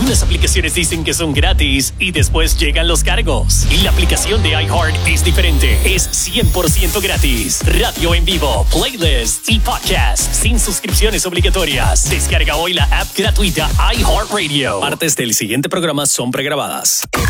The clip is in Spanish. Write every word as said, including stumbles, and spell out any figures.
Algunas aplicaciones dicen que son gratis y después llegan los cargos. Y la aplicación de iHeart es diferente. Es cien por ciento gratis. Radio en vivo, playlists y podcasts sin suscripciones obligatorias. Descarga hoy la app gratuita iHeartRadio. Partes del siguiente programa son pregrabadas.